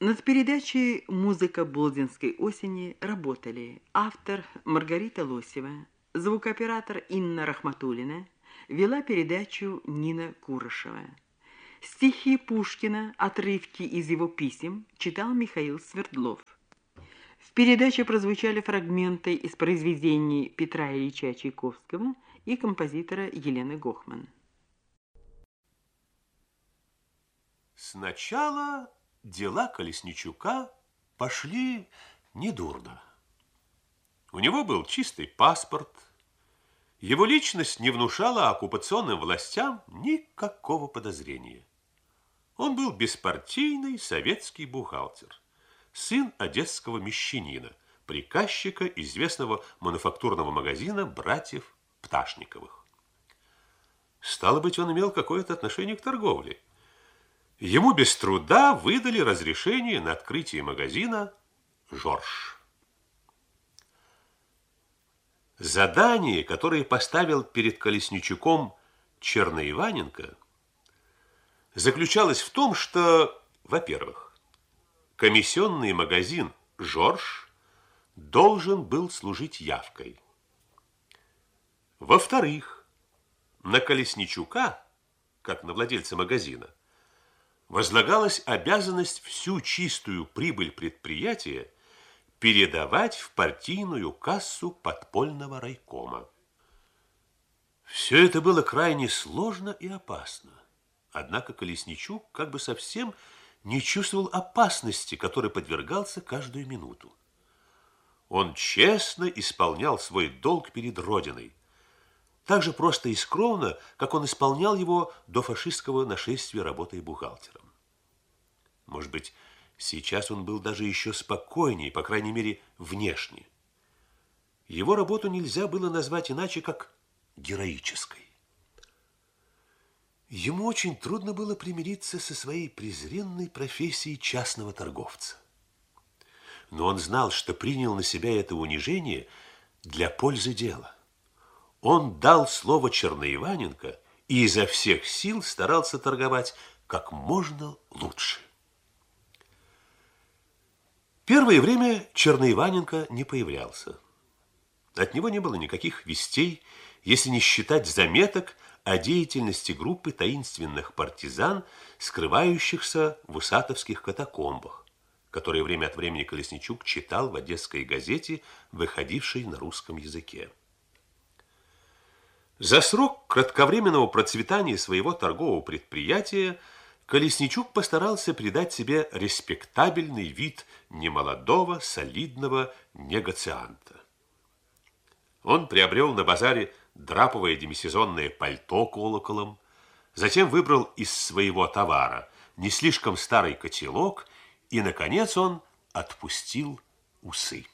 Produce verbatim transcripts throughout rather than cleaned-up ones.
Над передачей «Музыка Болдинской осени» работали автор Маргарита Лосева, звукооператор Инна Рахматуллина, вела передачу Нина Курышева. Стихи Пушкина, отрывки из его писем, читал Михаил Свердлов. В передаче прозвучали фрагменты из произведений Петра Ильича Чайковского и композитора Елены Гохман. Сначала дела Колесничука пошли недурно. У него был чистый паспорт. Его личность не внушала оккупационным властям никакого подозрения. Он был беспартийный советский бухгалтер, сын одесского мещанина, приказчика известного мануфактурного магазина братьев Пташниковых. Стало быть, он имел какое-то отношение к торговле. Ему без труда выдали разрешение на открытие магазина «Жорж». Задание, которое поставил перед Колесничуком Черноиваненко, заключалось в том, что, во-первых, комиссионный магазин «Жорж» должен был служить явкой. Во-вторых, на Колесничука, как на владельца магазина, возлагалась обязанность всю чистую прибыль предприятия передавать в партийную кассу подпольного райкома. Все это было крайне сложно и опасно. Однако Колесничук как бы совсем не чувствовал опасности, которой подвергался каждую минуту. Он честно исполнял свой долг перед Родиной, так же просто и скромно, как он исполнял его до фашистского нашествия, работая бухгалтером. Может быть, сейчас он был даже еще спокойнее, по крайней мере, внешне. Его работу нельзя было назвать иначе, как героической. Ему очень трудно было примириться со своей презренной профессией частного торговца. Но он знал, что принял на себя это унижение для пользы дела. Он дал слово Черноиваненко и изо всех сил старался торговать как можно лучше. Первое время Черноиваненко не появлялся. От него не было никаких вестей, если не считать заметок о деятельности группы таинственных партизан, скрывающихся в усатовских катакомбах, которые время от времени Колесничук читал в одесской газете, выходившей на русском языке. За срок кратковременного процветания своего торгового предприятия Колесничук постарался придать себе респектабельный вид немолодого, солидного негоцианта. Он приобрел на базаре драповое демисезонное пальто колоколом, затем выбрал из своего товара не слишком старый котелок и, наконец, он отпустил усы.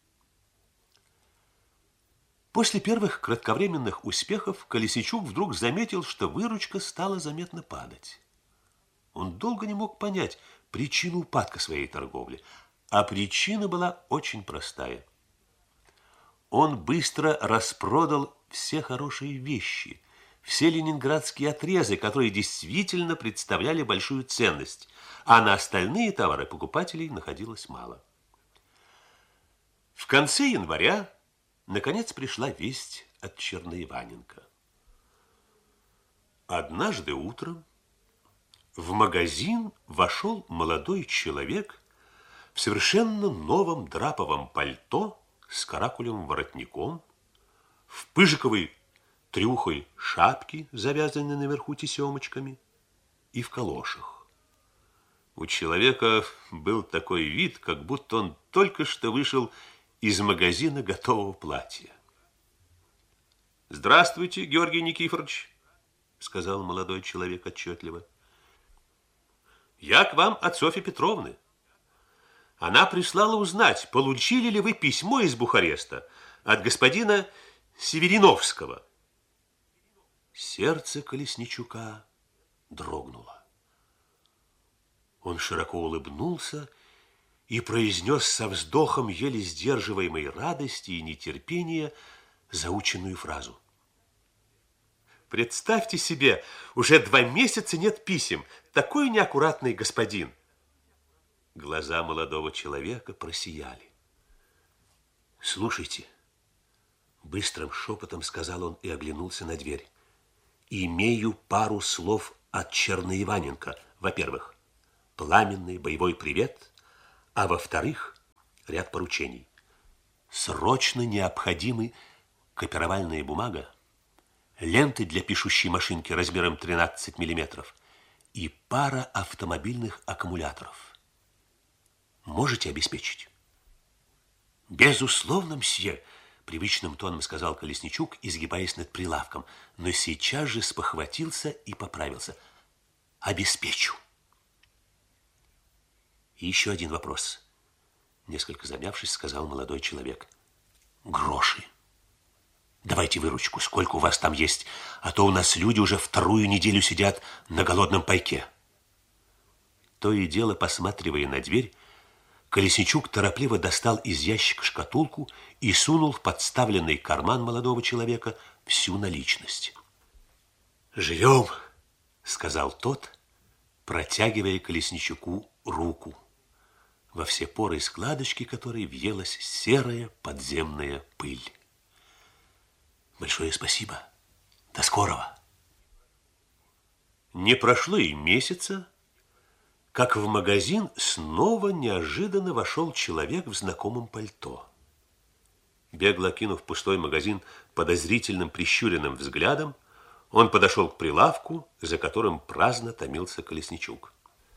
После первых кратковременных успехов Колесничук вдруг заметил, что выручка стала заметно падать. Он долго не мог понять причину упадка своей торговли, а причина была очень простая. Он быстро распродал все хорошие вещи, все ленинградские отрезы, которые действительно представляли большую ценность, а на остальные товары покупателей находилось мало. В конце января наконец пришла весть от Черноиваненко. Однажды утром в магазин вошел молодой человек в совершенно новом драповом пальто с каракулевым воротником, в пыжиковой трюхой шапке, завязанной наверху тесемочками, и в калошах. У человека был такой вид, как будто он только что вышел из магазина готового платья. «Здравствуйте, Георгий Никифорович», — сказал молодой человек отчетливо. «Я к вам от Софьи Петровны. Она прислала узнать, получили ли вы письмо из Бухареста от господина Севериновского». Сердце Колесничука дрогнуло. Он широко улыбнулся и произнес со вздохом еле сдерживаемой радости и нетерпения заученную фразу. «Представьте себе, уже два месяца нет писем. Такой неаккуратный господин». Глаза молодого человека просияли. «Слушайте», — быстрым шепотом сказал он и оглянулся на дверь. «Имею пару слов от Черноиваненко. Во-первых, пламенный боевой привет, а во-вторых, ряд поручений. Срочно необходимы копировальная бумага, ленты для пишущей машинки размером тринадцать миллиметров и пара автомобильных аккумуляторов. Можете обеспечить?» «Безусловно, мсье», — привычным тоном сказал Колесничук, изгибаясь над прилавком, но сейчас же спохватился и поправился. «Обеспечу». И еще один вопрос. Несколько замявшись, сказал молодой человек. «Гроши. Давайте выручку, сколько у вас там есть, а то у нас люди уже вторую неделю сидят на голодном пайке». То и дело, посматривая на дверь, Колесничук торопливо достал из ящика шкатулку и сунул в подставленный карман молодого человека всю наличность. «Живем», — сказал тот, протягивая Колесничуку руку, во все поры складочки которой въелась серая подземная пыль. «Большое спасибо. До скорого». Не прошло и месяца, как в магазин снова неожиданно вошел человек в знакомом пальто. Бегло окинув пустой магазин подозрительным прищуренным взглядом, он подошел к прилавку, за которым праздно томился Колесничук.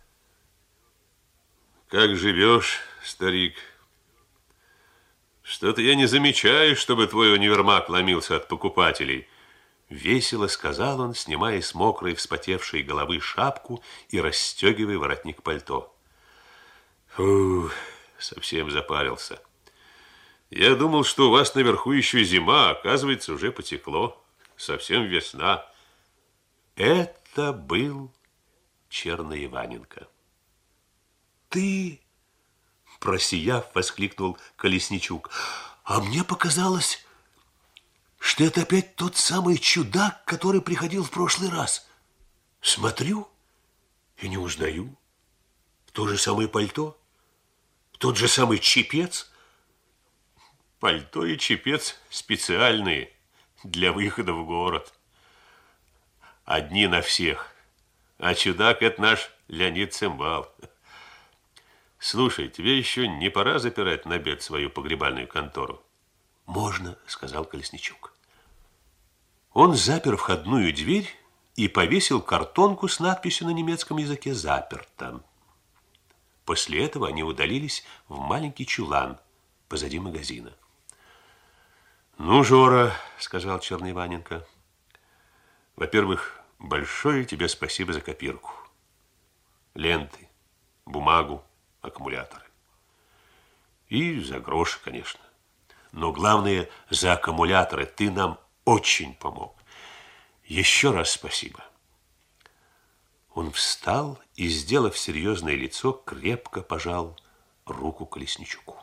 «Как живешь, старик? Что-то я не замечаю, чтобы твой универмаг ломился от покупателей». Весело сказал он, снимая с мокрой вспотевшей головы шапку и расстегивая воротник пальто. «Фу, совсем запарился. Я думал, что у вас наверху еще зима, оказывается, уже потекло. Совсем весна». Это был Черноиваненко. «Ты?» – просияв, воскликнул Колесничук. «А мне показалось, что это опять тот самый чудак, который приходил в прошлый раз. Смотрю и не узнаю. То же самое пальто, тот же самый чепец». «Пальто и чепец специальные для выхода в город. Одни на всех. А чудак – это наш Леонид Цимбал. Слушай, тебе еще не пора запирать на обед свою погребальную контору?» «Можно», – сказал Колесничук. Он запер входную дверь и повесил картонку с надписью на немецком языке «Заперто». После этого они удалились в маленький чулан позади магазина. «Ну, Жора», – сказал Черноиваненко, – «во-первых, большое тебе спасибо за копирку. Ленты, бумагу, аккумуляторы. И за гроши, конечно. Но главное, за аккумуляторы ты нам очень помог. Еще раз спасибо». Он встал и, сделав серьезное лицо, крепко пожал руку Колесничуку.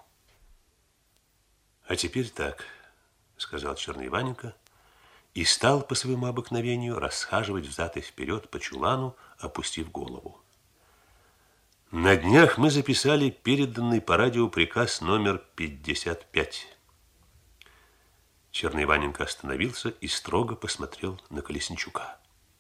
«А теперь так», — сказал Черноиваненко, и стал по своему обыкновению расхаживать взад и вперед по чулану, опустив голову. «На днях мы записали переданный по радио приказ номер пятьдесят пять. Черноиваненко остановился и строго посмотрел на Колесничука.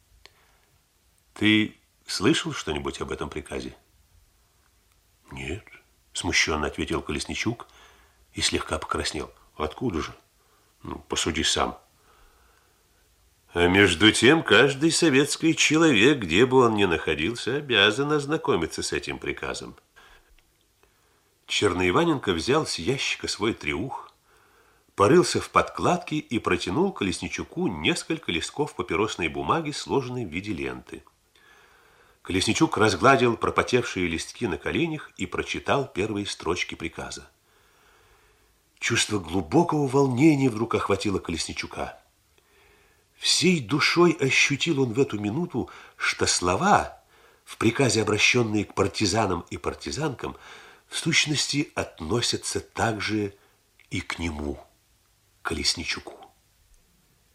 «Ты слышал что-нибудь об этом приказе?» «Нет», — смущенно ответил Колесничук и слегка покраснел. «Откуда же? Ну, посуди сам». «А между тем, каждый советский человек, где бы он ни находился, обязан ознакомиться с этим приказом». Черноиваненко взял с ящика свой треух, порылся в подкладке и протянул Колесничуку несколько листков папиросной бумаги, сложенной в виде ленты. Колесничук разгладил пропотевшие листки на коленях и прочитал первые строчки приказа. Чувство глубокого волнения вдруг охватило Колесничука. Всей душой ощутил он в эту минуту, что слова, в приказе обращенные к партизанам и партизанкам, в сущности относятся также и к нему, Колесничуку.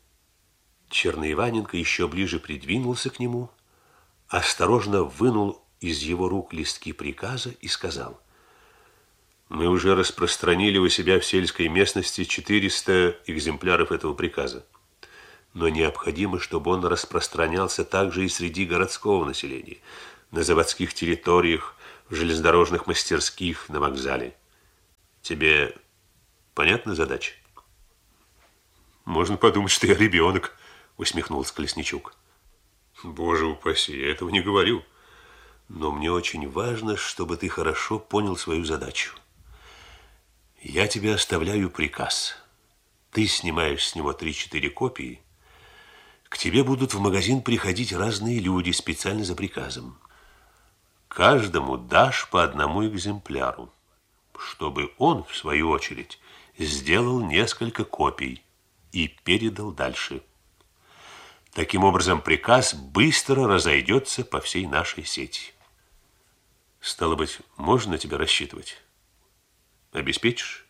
Черноиваненко еще ближе придвинулся к нему, осторожно вынул из его рук листки приказа и сказал: мы уже распространили у себя в сельской местности четыреста экземпляров этого приказа. Но необходимо, чтобы он распространялся также и среди городского населения, на заводских территориях, в железнодорожных мастерских, на вокзале. Тебе понятна задача? Можно подумать, что я ребенок, усмехнулся Колесничук. Боже упаси, я этого не говорю. Но мне очень важно, чтобы ты хорошо понял свою задачу. Я тебе оставляю приказ. Ты снимаешь с него три-четыре копии. К тебе будут в магазин приходить разные люди специально за приказом. Каждому дашь по одному экземпляру, чтобы он, в свою очередь, сделал несколько копий и передал дальше. Таким образом, приказ быстро разойдется по всей нашей сети. Стало быть, можно на тебя рассчитывать? Обеспечишь?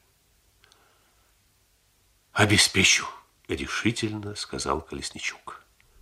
Обеспечу, решительно сказал Колесничук.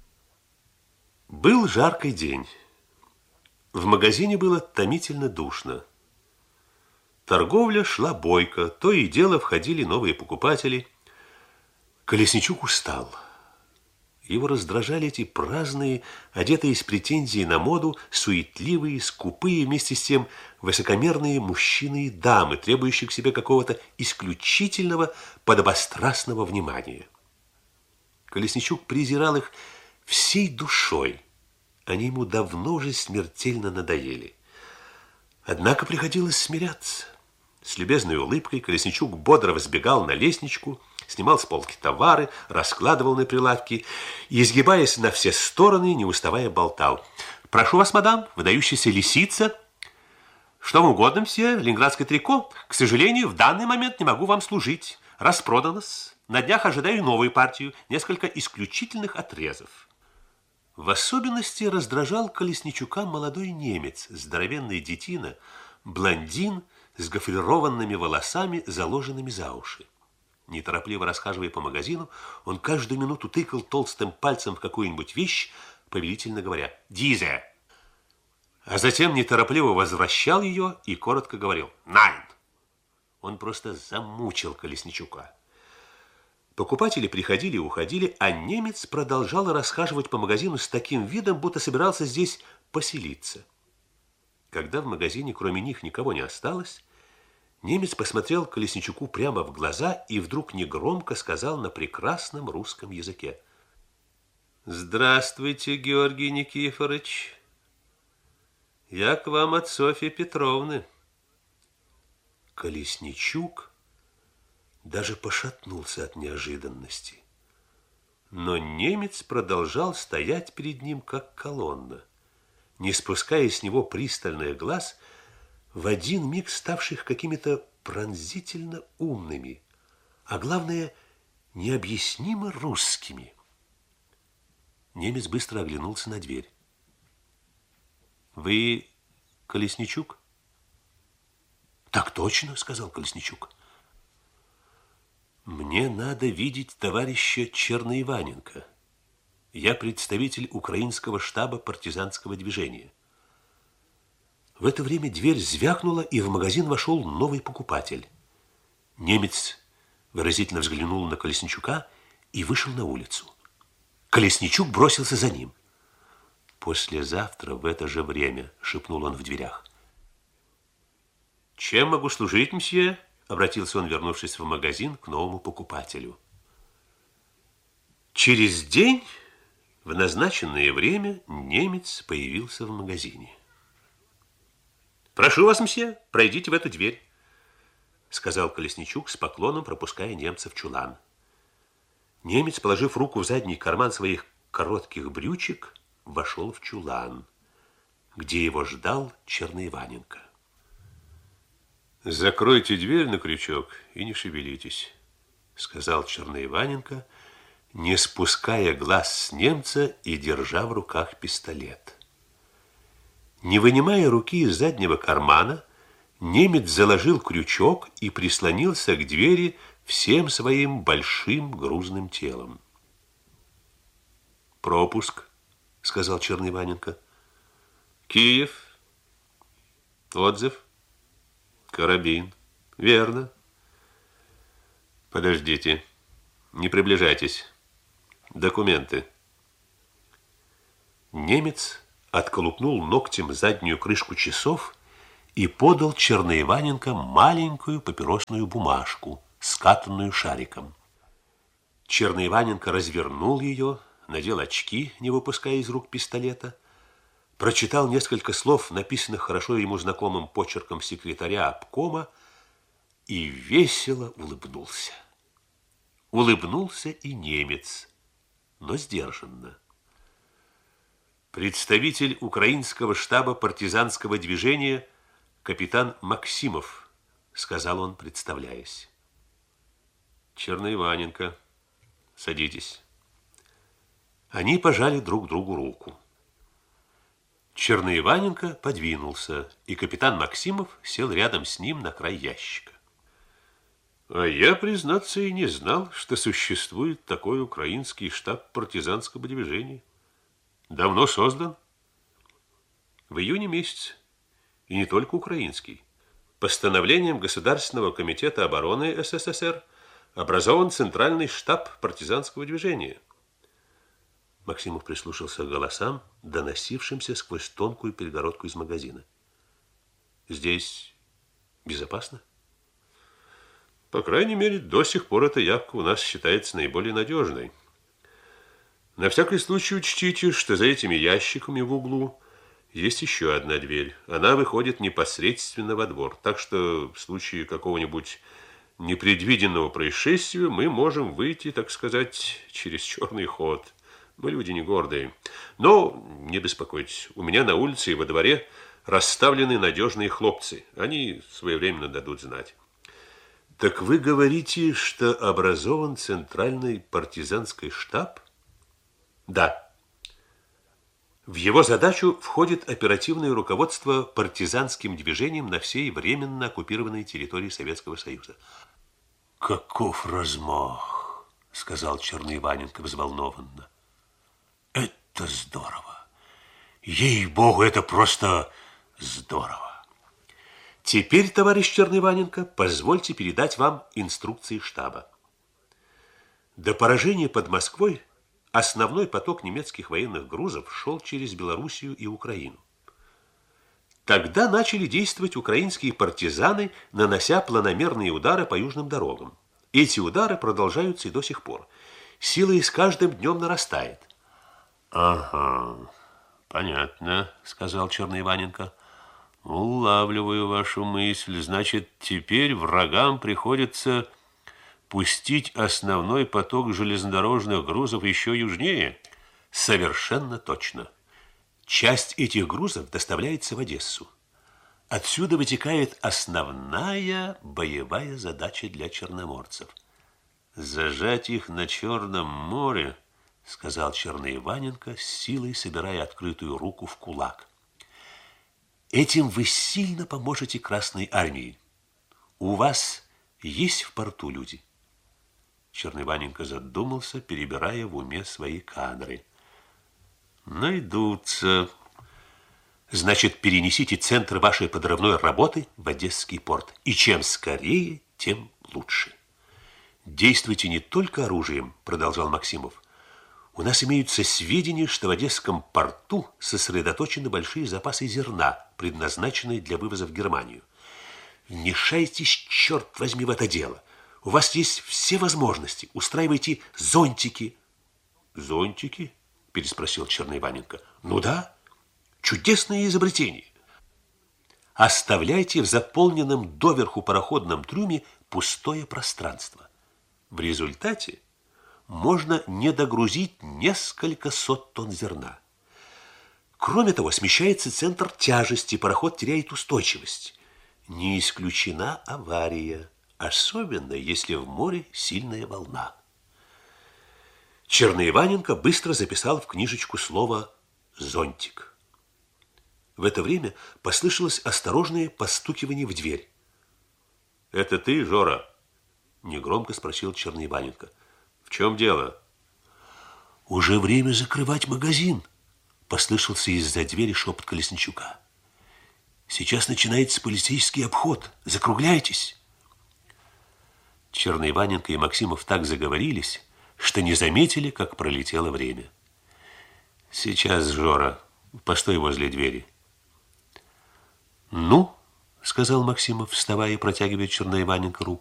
Был жаркий день. В магазине было томительно душно. Торговля шла бойко, то и дело входили новые покупатели. Колесничук устал. Его раздражали эти праздные, одетые с претензией на моду, суетливые, скупые, вместе с тем высокомерные мужчины и дамы, требующие к себе какого-то исключительного, подобострастного внимания. Колесничук презирал их всей душой. Они ему давно уже смертельно надоели. Однако приходилось смиряться. С любезной улыбкой Колесничук бодро взбегал на лестничку, снимал с полки товары, раскладывал на прилавки и, изгибаясь на все стороны, не уставая болтал. «Прошу вас, мадам, выдающаяся лисица. Что вам угодно, мсье, ленинградское трико. К сожалению, в данный момент не могу вам служить. Распродано-с. На днях ожидаю новую партию, несколько исключительных отрезов». В особенности раздражал Колесничука молодой немец, здоровенный детина, блондин с гофрированными волосами, заложенными за уши. Неторопливо расхаживая по магазину, он каждую минуту тыкал толстым пальцем в какую-нибудь вещь, повелительно говоря «Дизе!», а затем неторопливо возвращал ее и коротко говорил «Найн!». Он просто замучил Колесничука. Покупатели приходили и уходили, а немец продолжал расхаживать по магазину с таким видом, будто собирался здесь поселиться. Когда в магазине кроме них никого не осталось, немец посмотрел Колесничуку прямо в глаза и вдруг негромко сказал на прекрасном русском языке: «Здравствуйте, Георгий Никифорович. Я к вам от Софьи Петровны». Колесничук даже пошатнулся от неожиданности. Но немец продолжал стоять перед ним, как колонна, не спуская с него пристальных глаз, в один миг ставших какими-то пронзительно умными, а главное, необъяснимо русскими. Немец быстро оглянулся на дверь. «Вы Колесничук?» «Так точно», — сказал Колесничук. «Мне надо видеть товарища Черноиваненко. Я представитель украинского штаба партизанского движения». В это время дверь звякнула, и в магазин вошел новый покупатель. Немец выразительно взглянул на Колесничука и вышел на улицу. Колесничук бросился за ним. «Послезавтра в это же время», — шепнул он в дверях. «Чем могу служить, мсье?» — обратился он, вернувшись в магазин, к новому покупателю. Через день, в назначенное время, немец появился в магазине. «Прошу вас, мсье, пройдите в эту дверь», — сказал Колесничук с поклоном, пропуская немца в чулан. Немец, положив руку в задний карман своих коротких брючек, вошел в чулан, где его ждал Черноиваненко. «Закройте дверь на крючок и не шевелитесь», — сказал Черноиваненко, не спуская глаз с немца и держа в руках пистолет. Не вынимая руки из заднего кармана, немец заложил крючок и прислонился к двери всем своим большим грузным телом. «Пропуск», — сказал Черноиваненко. «Киев, Отзыв? Карабин. Верно. Подождите. Не приближайтесь. Документы. Немец отколупнул ногтем заднюю крышку часов и подал Черноиваненко маленькую папиросную бумажку, скатанную шариком. Черноиваненко развернул ее, надел очки, не выпуская из рук пистолета, прочитал несколько слов, написанных хорошо ему знакомым почерком секретаря обкома, и весело улыбнулся. Улыбнулся и немец, но сдержанно. Представитель украинского штаба партизанского движения капитан Максимов, сказал он, представляясь. Черноиваненко, садитесь. Они пожали друг другу руку. Черноиваненко подвинулся, и капитан Максимов сел рядом с ним на край ящика. А я, признаться, и не знал, что существует такой украинский штаб партизанского движения. Давно создан. В июне месяце. И не только украинский. Постановлением Государственного комитета обороны СССР образован Центральный штаб партизанского движения. Максимов прислушался к голосам, доносившимся сквозь тонкую перегородку из магазина. Здесь безопасно? По крайней мере, до сих пор эта явка у нас считается наиболее надежной. На всякий случай учтите, что за этими ящиками в углу есть еще одна дверь. Она выходит непосредственно во двор. Так что в случае какого-нибудь непредвиденного происшествия мы можем выйти, так сказать, через черный ход. Мы люди не гордые. Но не беспокойтесь, у меня на улице и во дворе расставлены надежные хлопцы. Они своевременно дадут знать. Так вы говорите, что образован Центральный партизанский штаб? Да. В его задачу входит оперативное руководство партизанским движением на всей временно оккупированной территории Советского Союза. Каков размах, сказал Черноиваненко взволнованно. Это здорово. Ей-богу, это просто здорово. Теперь, товарищ Черноиваненко, позвольте передать вам инструкции штаба. До поражения под Москвой основной поток немецких военных грузов шел через Белоруссию и Украину. Тогда начали действовать украинские партизаны, нанося планомерные удары по южным дорогам. Эти удары продолжаются и до сих пор. Сила их с каждым днем нарастает. Ага, понятно, сказал Черноиваненко. Улавливаю вашу мысль. Значит, теперь врагам приходится пустить основной поток железнодорожных грузов еще южнее? Совершенно точно. Часть этих грузов доставляется в Одессу. Отсюда вытекает основная боевая задача для черноморцев. Зажать их на Черном море, сказал Черноиваненко, с силой собирая открытую руку в кулак. Этим вы сильно поможете Красной армии. У вас есть в порту люди? Черноиваненко задумался, перебирая в уме свои кадры. Найдутся. Значит, перенесите центр вашей подрывной работы в Одесский порт. И чем скорее, тем лучше. Действуйте не только оружием, продолжал Максимов. У нас имеются сведения, что в Одесском порту сосредоточены большие запасы зерна, предназначенные для вывоза в Германию. Вмешайтесь, черт возьми, в это дело. У вас есть все возможности. Устраивайте зонтики. Зонтики? Переспросил Черноиваненко. Ну да, чудесное изобретение. Оставляйте в заполненном доверху пароходном трюме пустое пространство. В результате можно не догрузить несколько сот тонн зерна. Кроме того, смещается центр тяжести, пароход теряет устойчивость. Не исключена авария, особенно если в море сильная волна. Черноиваненко быстро записал в книжечку слово «зонтик». В это время послышалось осторожное постукивание в дверь. «Это ты, Жора?» – негромко спросил Черноиваненко. В чем дело? Уже время закрывать магазин, послышался из-за двери шепот Колесничука. Сейчас начинается полицейский обход. Закругляйтесь. Черный Иваненко и Максимов так заговорились, что не заметили, как пролетело время. Сейчас, Жора, постой возле двери. Ну, сказал Максимов, вставая и протягивая Черноиваненко руку.